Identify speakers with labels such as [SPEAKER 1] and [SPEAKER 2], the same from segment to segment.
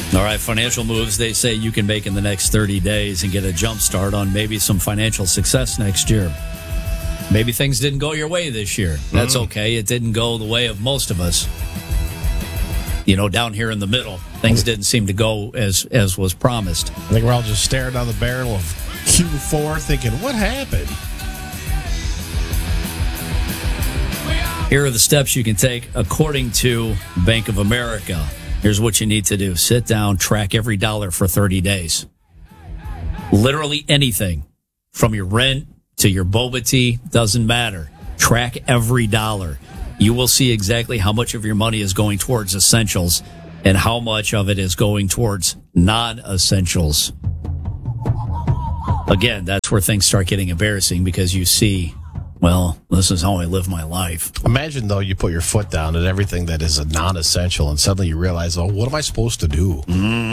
[SPEAKER 1] All right, financial moves they say you can make in the next 30 days and get a jump start on maybe some financial success next year. Maybe things didn't go your way this year. That's okay. It didn't go the way of most of us. You know, down here in the middle, things didn't seem to go as was promised.
[SPEAKER 2] I think we're all just staring down the barrel of Q4 thinking, what happened?
[SPEAKER 1] Here are the steps you can take according to Bank of America. Here's what you need to do. Sit down, track every dollar for 30 days. Literally anything from your rent to your boba tea, doesn't matter. Track every dollar. You will see exactly how much of your money is going towards essentials and how much of it is going towards non-essentials. Again, that's where things start getting embarrassing because you see, well, this is how I live my life.
[SPEAKER 2] Imagine, though, you put your foot down at everything that is a non-essential and suddenly you realize, oh, what am I supposed to do?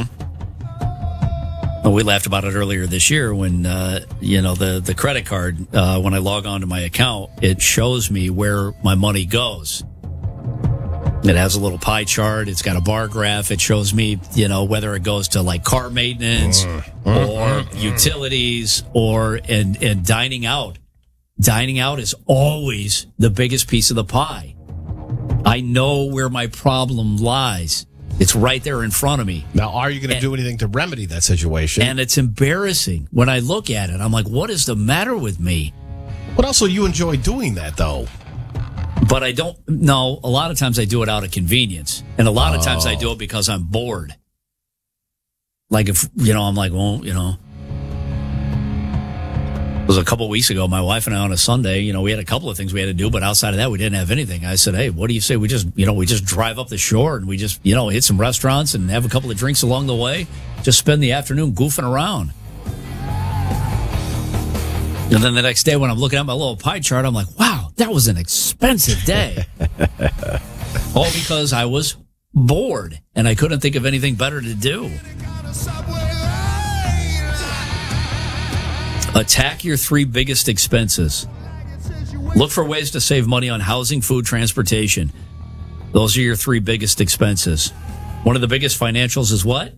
[SPEAKER 1] Well, we laughed about it earlier this year when, the credit card, when I log on to my account, it shows me where my money goes. It has a little pie chart. It's got a bar graph. It shows me, whether it goes to like car maintenance or utilities and dining out. Dining out is always the biggest piece of the pie. I know where my problem lies. It's right there in front of me.
[SPEAKER 2] Now, are you going to do anything to remedy that situation?
[SPEAKER 1] And it's embarrassing. When I look at it, I'm like, what is the matter with me?
[SPEAKER 2] But also, you enjoy doing that, though.
[SPEAKER 1] But I don't know. A lot of times I do it out of convenience. And a lot of times I do it because I'm bored. Like if, I'm like, well, it was a couple of weeks ago, my wife and I on a Sunday, we had a couple of things we had to do, but outside of that, we didn't have anything. I said, hey, what do you say we just drive up the shore and we just, hit some restaurants and have a couple of drinks along the way, just spend the afternoon goofing around. And then the next day when I'm looking at my little pie chart, I'm like, wow, that was an expensive day. All because I was bored and I couldn't think of anything better to do. Attack your 3 biggest expenses. Look for ways to save money on housing, food, transportation. Those are your 3 biggest expenses. One of the biggest financials is what?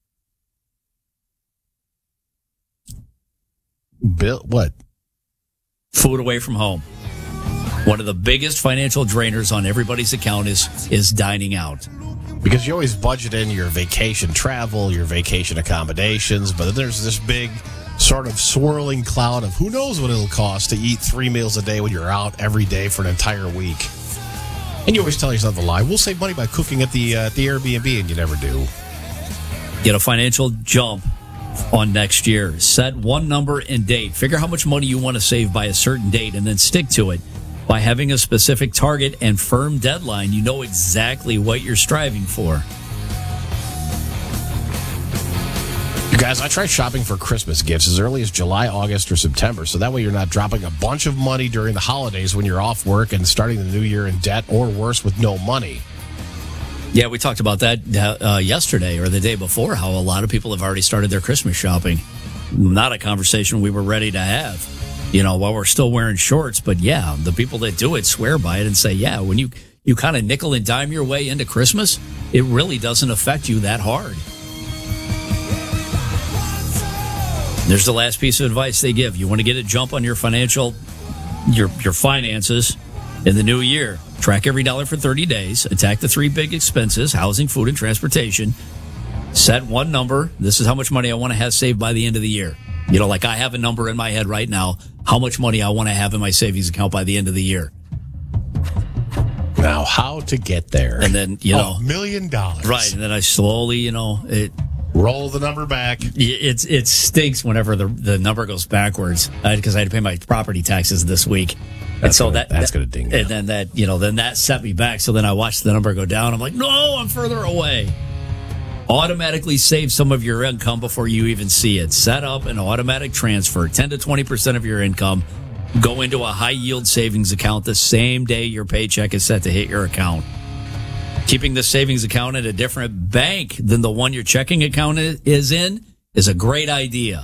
[SPEAKER 2] What?
[SPEAKER 1] Food away from home. One of the biggest financial drainers on everybody's account is dining out.
[SPEAKER 2] Because you always budget in your vacation travel, your vacation accommodations, but then there's this big sort of swirling cloud of who knows what it'll cost to eat 3 meals a day when you're out every day for an entire week. And you always tell yourself a lie. We'll save money by cooking at the Airbnb, and you never do.
[SPEAKER 1] Get a financial jump on next year. Set one number and date. Figure how much money you want to save by a certain date and then stick to it. By having a specific target and firm deadline, you know exactly what you're striving for.
[SPEAKER 2] You guys, I try shopping for Christmas gifts as early as July, August, or September, so that way you're not dropping a bunch of money during the holidays when you're off work and starting the new year in debt, or worse, with no money.
[SPEAKER 1] Yeah, we talked about that yesterday or the day before, how a lot of people have already started their Christmas shopping. Not a conversation we were ready to have, while we're still wearing shorts. But yeah, the people that do it swear by it and say, yeah, when you kind of nickel and dime your way into Christmas, it really doesn't affect you that hard. There's the last piece of advice they give. You want to get a jump on your finances in the new year. Track every dollar for 30 days. Attack the 3 big expenses, housing, food, and transportation. Set one number. This is how much money I want to have saved by the end of the year. Like I have a number in my head right now, how much money I want to have in my savings account by the end of the year.
[SPEAKER 2] Now, how to get there?
[SPEAKER 1] And then,
[SPEAKER 2] $1 million.
[SPEAKER 1] Right. And then I slowly,
[SPEAKER 2] roll the number back.
[SPEAKER 1] It stinks whenever the number goes backwards because I had to pay my property taxes this week. That's going to ding you. And then that set me back. So then I watched the number go down. I'm like, no, I'm further away. Automatically save some of your income before you even see it. Set up an automatic transfer, 10 to 20% of your income. Go into a high yield savings account the same day your paycheck is set to hit your account. Keeping the savings account at a different bank than the one your checking account is in is a great idea.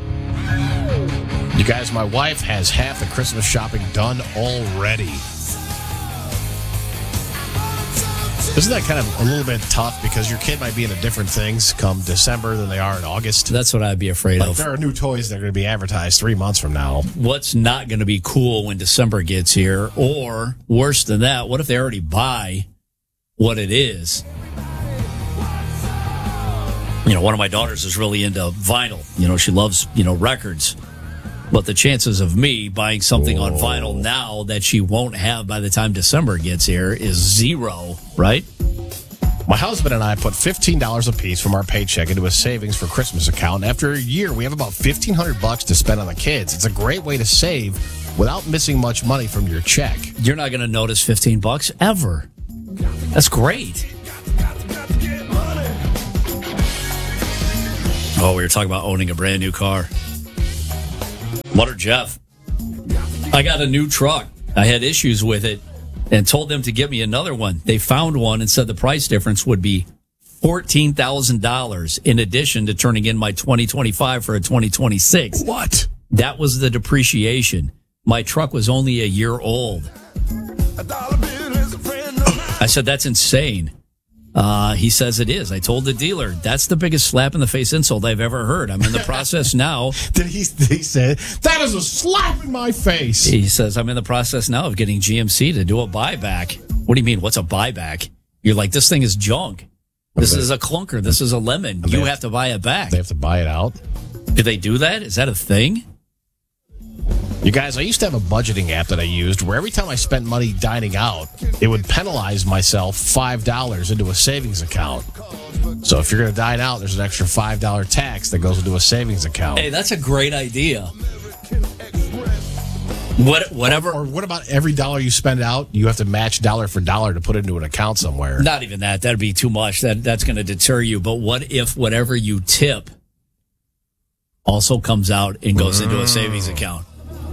[SPEAKER 2] You guys, my wife has half the Christmas shopping done already. Isn't that kind of a little bit tough because your kid might be into different things come December than they are in August?
[SPEAKER 1] That's what I'd be afraid of.
[SPEAKER 2] There are new toys that are going to be advertised 3 months from now.
[SPEAKER 1] What's not going to be cool when December gets here? Or worse than that, what if they already buy what it is? One of my daughters is really into vinyl. She loves, records. But the chances of me buying something on vinyl now that she won't have by the time December gets here is zero, right?
[SPEAKER 2] My husband and I put $15 apiece from our paycheck into a savings for Christmas account. After a year, we have about $1,500 to spend on the kids. It's a great way to save without missing much money from your check.
[SPEAKER 1] You're not going to notice $15 ever. That's great. Oh, we were talking about owning a brand new car. Mutter Jeff, I got a new truck. I had issues with it and told them to get me another one. They found one and said the price difference would be $14,000 in addition to turning in my 2025 for a 2026.
[SPEAKER 2] What?
[SPEAKER 1] That was the depreciation. My truck was only a year old. I said, that's insane. He says it is. I told the dealer, that's the biggest slap in the face insult I've ever heard. I'm in the process now.
[SPEAKER 2] He said, that is a slap in my face.
[SPEAKER 1] He says, I'm in the process now of getting GMC to do a buyback. What do you mean? What's a buyback? You're like, this thing is junk. This is a clunker. This is a lemon. You have to buy it back.
[SPEAKER 2] They have to buy it out.
[SPEAKER 1] Do they do that? Is that a thing?
[SPEAKER 2] You guys, I used to have a budgeting app that I used where every time I spent money dining out, it would penalize myself $5 into a savings account. So if you're going to dine out, there's an extra $5 tax that goes into a savings account.
[SPEAKER 1] Hey, that's a great idea. Whatever.
[SPEAKER 2] Or what about every dollar you spend out, you have to match dollar for dollar to put into an account somewhere?
[SPEAKER 1] Not even that. That'd be too much. That's going to deter you. But what if whatever you tip also comes out and goes into a savings account?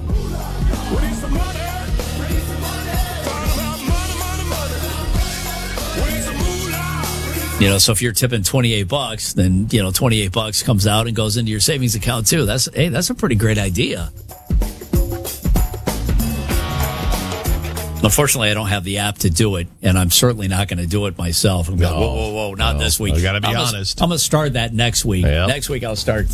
[SPEAKER 1] So if you're tipping $28, then, $28 comes out and goes into your savings account too. That's a pretty great idea. Unfortunately, I don't have the app to do it, and I'm certainly not going to do it myself. I'm going, whoa, not this week.
[SPEAKER 2] You got to be honest.
[SPEAKER 1] I'm going to start that next week.
[SPEAKER 2] Yep.
[SPEAKER 1] Next week, I'll start.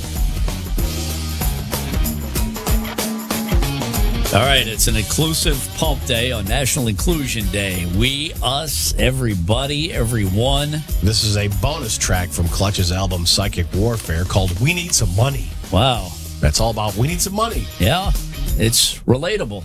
[SPEAKER 1] All right, it's an inclusive pump day on National Inclusion Day. We, us, everybody, everyone.
[SPEAKER 2] This is a bonus track from Clutch's album Psychic Warfare called We Need Some Money.
[SPEAKER 1] Wow.
[SPEAKER 2] That's all about we need some money.
[SPEAKER 1] Yeah, it's relatable.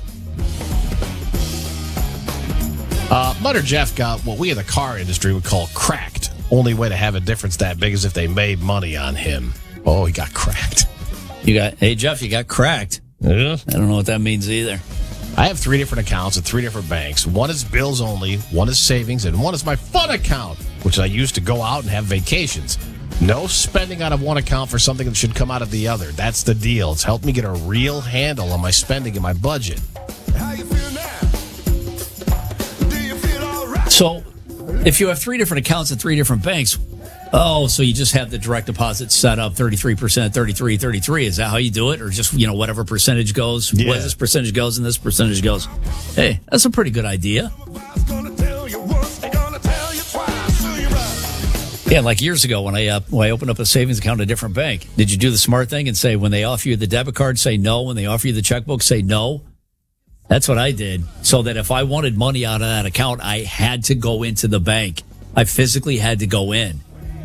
[SPEAKER 2] Mutter Jeff got what we in the car industry would call cracked. Only way to have a difference that big is if they made money on him. Oh, he got cracked.
[SPEAKER 1] Hey, Jeff, you got cracked.
[SPEAKER 2] Yeah.
[SPEAKER 1] I don't know what that means either.
[SPEAKER 2] I have 3 different accounts at 3 different banks. One is bills only, one is savings, and one is my fun account, which I use to go out and have vacations. No spending out of one account for something that should come out of the other. That's the deal. It's helped me get a real handle on my spending and my budget.
[SPEAKER 3] How you feel now? Do you feel all right?
[SPEAKER 1] So, if you have 3 different accounts at 3 different banks, so you just have the direct deposit set up 33%, 33. Is that how you do it? Or just, whatever percentage goes?
[SPEAKER 2] Yeah.
[SPEAKER 1] This percentage goes and this percentage goes. Hey, that's a pretty good idea. Yeah, like years ago when I opened up a savings account at a different bank, did you do the smart thing and say when they offer you the debit card, say no? When they offer you the checkbook, say no? That's what I did. So that if I wanted money out of that account, I had to go into the bank. I physically had to go in.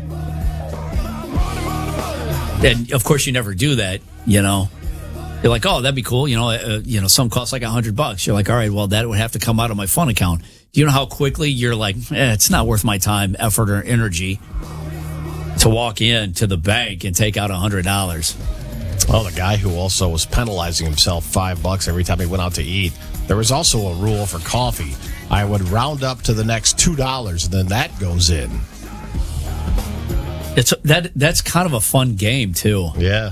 [SPEAKER 1] And of course, you never do that. You're like, oh, that'd be cool. Some costs like $100. You're like, all right, well, that would have to come out of my fun account. Do you know how quickly you're like, it's not worth my time, effort, or energy to walk in to the bank and take out $100?
[SPEAKER 2] Well, the guy who also was penalizing himself $5 every time he went out to eat. There was also a rule for coffee. I would round up to the next $2, and then that goes in.
[SPEAKER 1] That's kind of a fun game too.
[SPEAKER 2] Yeah.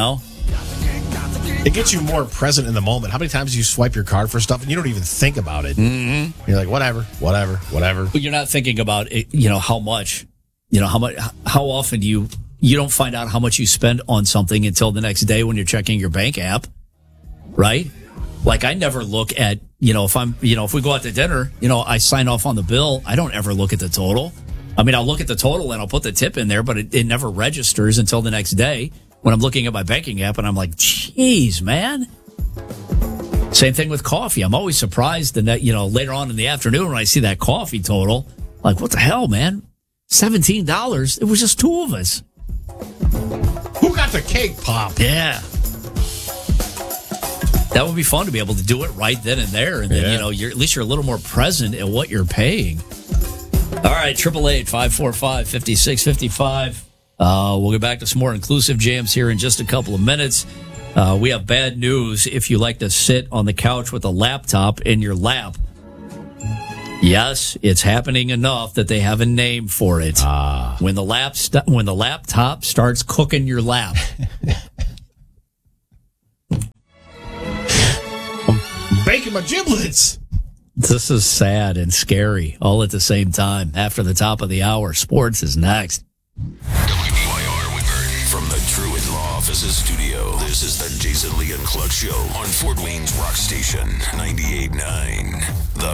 [SPEAKER 1] It
[SPEAKER 2] gets you more present in the moment. How many times do you swipe your card for stuff and you don't even think about it? Mm-hmm. You're like, whatever.
[SPEAKER 1] But you're not thinking about it, how much, how often you don't find out how much you spend on something until the next day when you're checking your bank app, right? Like I never look at, if we go out to dinner, I sign off on the bill. I don't ever look at the total. I mean, I'll look at the total and I'll put the tip in there, but it never registers until the next day when I'm looking at my banking app and I'm like, geez, man. Same thing with coffee. I'm always surprised that, later on in the afternoon when I see that coffee total, like, what the hell, man? $17. It was just two of us.
[SPEAKER 2] Who got the cake pop?
[SPEAKER 1] Yeah. That would be fun to be able to do it right then and there. And then, at least you're a little more present at what you're paying. All right, 888-545-5655. We'll get back to some more inclusive jams here in just a couple of minutes. We have bad news if you like to sit on the couch with a laptop in your lap. Yes, it's happening enough that they have a name for it. When the laptop starts cooking your lap.
[SPEAKER 2] I'm baking my giblets.
[SPEAKER 1] This is sad and scary all at the same time. After the top of the hour, sports is next.
[SPEAKER 4] WBYR Woodburn from the Truett Law Offices studio. This is the Jason Lee and Cluck Show on Fort Wayne's Rock Station 98.9. The